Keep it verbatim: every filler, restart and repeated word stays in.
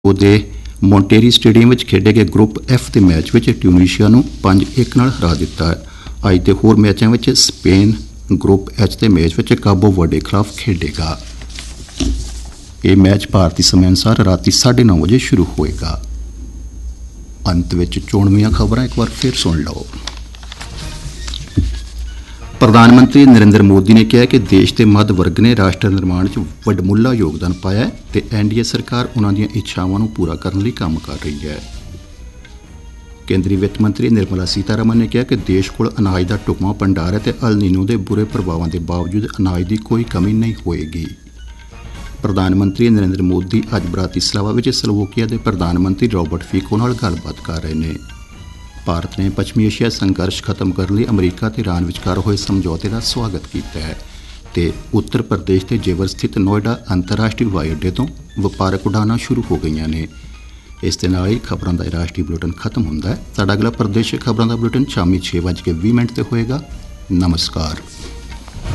ਉਹਦੇ ਮੌਂਟੇਰੀ ਸਟੇਡੀਅਮ ਵਿੱਚ ਖੇਡੇ ਗਏ ਗਰੁੱਪ ਐਫ ਦੇ ਮੈਚ ਵਿੱਚ ਟਿਊਨੀਸ਼ੀਆ ਨੂੰ ਪੰਜ ਇੱਕ ਨਾਲ ਹਰਾ ਦਿੱਤਾ ਹੈ। ਅੱਜ ਦੇ ਹੋਰ ਮੈਚਾਂ ਵਿੱਚ ਸਪੇਨ ਗਰੁੱਪ ਐਚ ਦੇ ਮੈਚ ਵਿੱਚ ਕਾਬੋ ਵਰਡੇ ਖਿਲਾਫ ਖੇਡੇਗਾ। ਇਹ ਮੈਚ ਭਾਰਤੀ ਸਮੇਂ ਅਨੁਸਾਰ ਰਾਤੀ ਸਾਢੇ ਨੌ ਵਜੇ ਸ਼ੁਰੂ ਹੋਏਗਾ। ਅੰਤ ਵਿੱਚ ਚੋਣਵੀਆਂ ਖਬਰਾਂ ਇੱਕ ਵਾਰ ਫਿਰ ਸੁਣ ਲਓ। ਪ੍ਰਧਾਨ ਮੰਤਰੀ ਨਰਿੰਦਰ ਮੋਦੀ ਨੇ ਕਿਹਾ ਕਿ ਦੇਸ਼ ਦੇ ਮੱਧ ਵਰਗ ਨੇ ਰਾਸ਼ਟਰ ਨਿਰਮਾਣ 'ਚ ਵੱਡਮੁੱਲਾ ਯੋਗਦਾਨ ਪਾਇਆ ਹੈ ਤੇ ਐਨ ਡੀ ਏ ਸਰਕਾਰ ਉਨ੍ਹਾਂ ਦੀਆਂ ਇੱਛਾਵਾਂ ਨੂੰ ਪੂਰਾ ਕਰਨ ਲਈ ਕੰਮ ਕਰ ਰਹੀ ਹੈ। ਕੇਂਦਰੀ ਵਿੱਤ ਮੰਤਰੀ ਨਿਰਮਲਾ ਸੀਤਾਰਮਨ ਨੇ ਕਿਹਾ ਕਿ ਦੇਸ਼ ਕੋਲ ਅਨਾਜ ਦਾ ਢੁਕਵਾਂ ਭੰਡਾਰ ਹੈ ਤੇ ਅਲ ਨੀਨੋ ਦੇ ਬੁਰੇ ਪ੍ਰਭਾਵਾਂ ਦੇ ਬਾਵਜੂਦ ਅਨਾਜ ਦੀ ਕੋਈ ਕਮੀ ਨਹੀਂ ਹੋਏਗੀ। ਪ੍ਰਧਾਨ ਮੰਤਰੀ ਨਰਿੰਦਰ ਮੋਦੀ ਅੱਜ ਬ੍ਰਾਤੀਸਲਾਵਾ ਵਿੱਚ ਸਲੋਵਾਕੀਆ ਦੇ ਪ੍ਰਧਾਨ ਮੰਤਰੀ ਰੋਬਰਟ ਫੀਕੋ ਨਾਲ ਗੱਲਬਾਤ ਕਰ ਰਹੇ ਨੇ। ਭਾਰਤ ਨੇ ਪੱਛਮੀ ਏਸ਼ੀਆ ਸੰਘਰਸ਼ ਖਤਮ ਕਰਨ ਲਈ ਅਮਰੀਕਾ ਤੇ ਈਰਾਨ ਵਿਚਕਾਰ ਹੋਏ ਸਮਝੌਤੇ ਦਾ ਸਵਾਗਤ ਕੀਤਾ ਹੈ ਤੇ ਉੱਤਰ ਪ੍ਰਦੇਸ਼ ਦੇ ਜੇਵਰ ਸਥਿਤ ਨੋਇਡਾ ਅੰਤਰਰਾਸ਼ਟਰੀ ਹਵਾਈ ਅੱਡੇ ਤੋਂ ਵਪਾਰਕ ਉਡਾਣਾਂ ਸ਼ੁਰੂ ਹੋ ਗਈਆਂ ਨੇ। ਇਸ ਦੇ ਨਾਲ ਹੀ ਖਬਰਾਂ ਦਾ ਰਾਸ਼ਟਰੀ ਬੁਲੇਟਿਨ ਖਤਮ ਹੁੰਦਾ ਹੈ। ਸਾਡਾ ਅਗਲਾ ਪ੍ਰਦੇਸ਼ ਖਬਰਾਂ ਦਾ ਬੁਲੇਟਿਨ ਸ਼ਾਮੀ ਛੇ ਵੱਜ ਕੇ ਵੀਹ ਮਿੰਟ ਤੇ ਹੋਏਗਾ। ਨਮਸਕਾਰ।